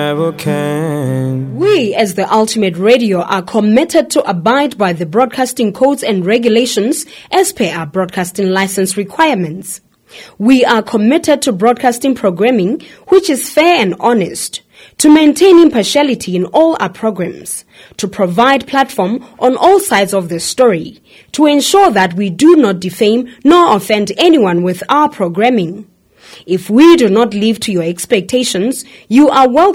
We, as the Ultimate Radio, are committed to abide by the broadcasting codes and regulations as per our broadcasting license requirements. We are committed to broadcasting programming which is fair and honest, to maintain impartiality in all our programs, to provide platform on all sides of the story, to ensure that we do not defame nor offend anyone with our programming. If we do not live to your expectations, you are welcome